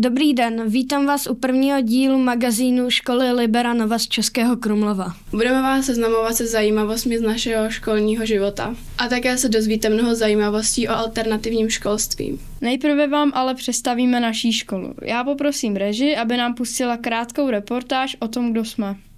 Dobrý den, vítám vás u prvního dílu magazínu školy Libera Nova z Českého Krumlova. Budeme vás seznamovat se zajímavostmi z našeho školního života a také se dozvíte mnoho zajímavostí o alternativním školství. Nejprve vám ale představíme naší školu. Já poprosím režii, aby nám pustila krátkou reportáž o tom, kdo jsme.